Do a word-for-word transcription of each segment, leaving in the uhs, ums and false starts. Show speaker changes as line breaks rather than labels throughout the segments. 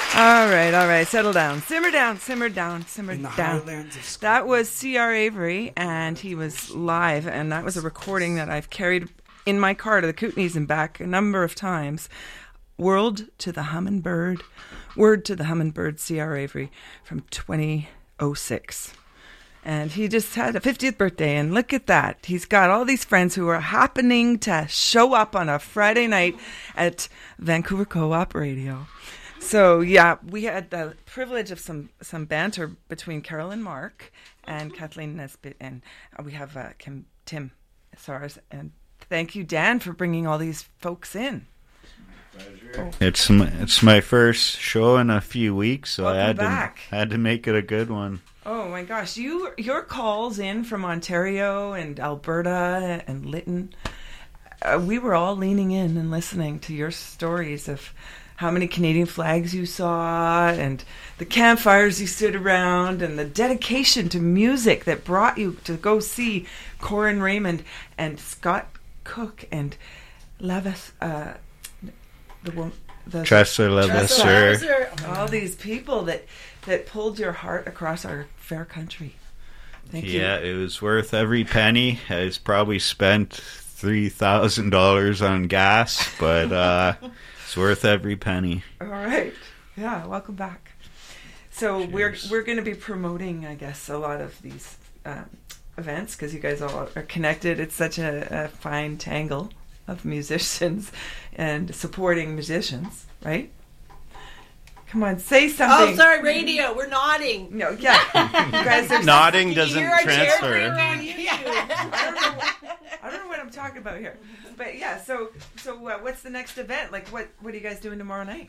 All right, all right. Settle down. Simmer down, simmer down, simmer
In the
down.
highlands of Scotland.
That was C R Avery, and he was live, and that was a recording that I've carried in my car to the Kootenays and back a number of times. World to the Hummingbird. Word to the Hummingbird, C R Avery, from twenty oh six. And he just had a fiftieth birthday, and look at that. He's got all these friends who are happening to show up on a Friday night at Vancouver Co-op Radio. So, yeah, we had the privilege of some, some banter between Carol and Mark and Kathleen Nesbitt, and we have uh, Kim, Tim Sars. And thank you, Dan, for bringing all these folks in.
Oh. It's my, it's my first show in a few weeks, so
Welcome
I had
back.
to had to make it a good one.
Oh my gosh, you your calls in from Ontario and Alberta and Lytton, uh, we were all leaning in and listening to your stories of how many Canadian flags you saw and the campfires you stood around and the dedication to music that brought you to go see Corin Raymond and Scott Cook and Levis, uh, the one. The
Tressa Levasseur.
All these people that, that pulled your heart across our fair country. Thank you.
Yeah, it was worth every penny. I probably spent three thousand dollars on gas, but uh, it's worth every penny.
All right. Yeah, welcome back. So
Cheers.
we're we're going to be promoting, I guess, a lot of these um, events because you guys all are connected. It's such a, a fine tangle of musicians and supporting musicians, right? Come on, say something.
Oh, sorry, radio. We're nodding.
No, yeah. You guys are
Nodding
Can you
doesn't
hear our chair
transfer.
around you?
I don't know. What, I don't know what I'm talking about here, but yeah. So, so uh, what's the next event? Like, what what are you guys doing tomorrow night?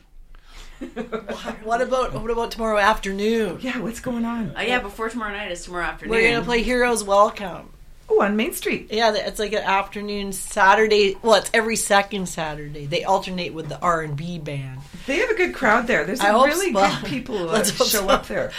What about what about tomorrow afternoon?
Yeah, what's going on?
Oh yeah, before tomorrow night is tomorrow afternoon.
We're gonna play Heroes Welcome.
Oh, on Main Street.
Yeah, it's like an afternoon Saturday. Well, it's every second Saturday. They alternate with the R and B band.
They have a good crowd there. There's
I
some
hope
really
so.
good people that
Let's hope
show
so.
up there.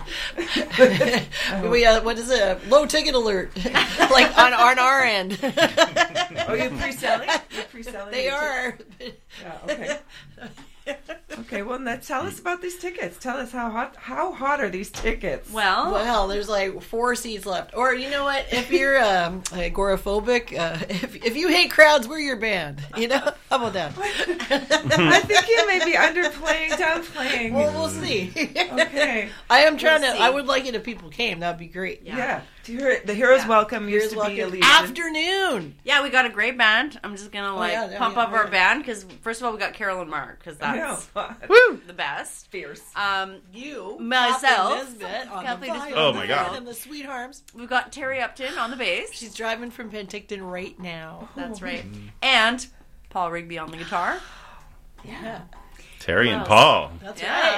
we uh, what is it? Low ticket alert, like on on our end.
Oh, you're pre-selling? You're pre-selling?
They
your
are.
tickets? Yeah. Okay. Okay. Well, now tell us about these tickets. Tell us how hot how hot are these tickets?
Well,
Well, there's like four seats left. Or you know what? If you're um, agoraphobic, uh, if if you hate crowds, we're your band. You know, how about that?
I think you may be underplaying, downplaying.
Well, we'll see.
Okay.
I am trying
We'll
to.
see.
I would like it if people came. That'd be great.
Yeah.
Yeah. Do you hear, the Heroes
Yeah.
Welcome used
Here's
to be a
welcome.
Legion.
Afternoon.
yeah, we got a great band. I'm just gonna like
yeah, there
pump
we
up
go,
our
yeah.
band because first of all we got Carol and Mark because
I
that's
know.
Woo!
the best.
Fierce.
Um,
You,
Myself.
Kathleen Nesbitt on
Kathleen
the
Nesbitt
violin
Oh, my God.
and the sweet harms.
we've got Terry Upton on the bass.
She's driving from Penticton right now.
That's right, and Paul Rigby on the guitar.
Yeah,
Terry and
Wow.
Paul.
that's
Yeah.
right.